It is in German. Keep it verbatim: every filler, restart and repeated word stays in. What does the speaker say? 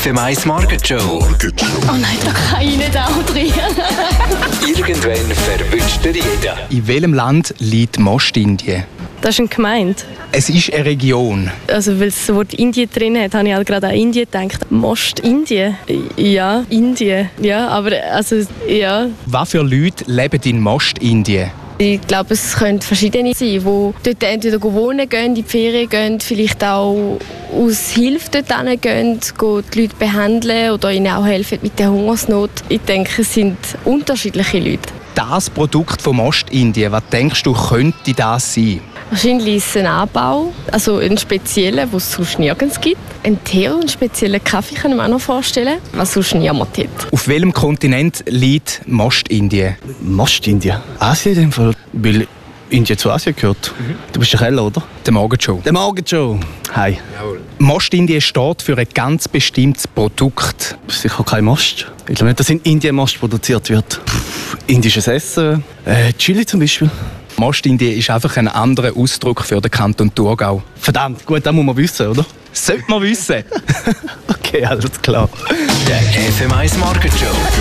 F M eins Morgenshow. Oh nein, da kann ich nicht auch drin. Irgendwann verwünscht ihr jeden. In welchem Land liegt Mostindien? Das ist eine Gemeinde. Es ist eine Region. Also, weil es das Wort Indien drin hat, habe ich halt gerade an Indien gedacht. Most-Indien? Ja, Indien. Ja, aber also, ja. Was für Leute leben in Mostindien? Ich glaube, es können verschiedene sein, die dort entweder wohnen gehen, in die Ferien gehen, vielleicht auch aus Hilfe dort gehen, die Leute behandeln oder ihnen auch helfen mit der Hungersnot. Ich denke, es sind unterschiedliche Leute. Das Produkt von Mostindien, was denkst du, könnte das sein? Wahrscheinlich ist es ein Anbau, also ein spezieller, den es sonst nirgends gibt. Ein Tee und einen speziellen Kaffee kann ich mir auch noch vorstellen, was sonst niemand hat. Auf welchem Kontinent liegt Mostindien? Mostindien? Asien in dem Fall, weil Indien zu Asien gehört. Mhm. Du bist der Keller, oder? Der Morgenshow. Der Morgenshow. Hi. Jawohl. Mostindien steht für ein ganz bestimmtes Produkt. Sicher kein Most. Ich glaube nicht, dass in Indien Most produziert wird. Pff, indisches Essen, äh, Chili zum Beispiel. Mostindien ist einfach ein anderer Ausdruck für den Kanton Thurgau. Verdammt, gut, das muss man wissen, oder? Sollte man wissen. Okay, alles klar. Der F M eins Morgenshow.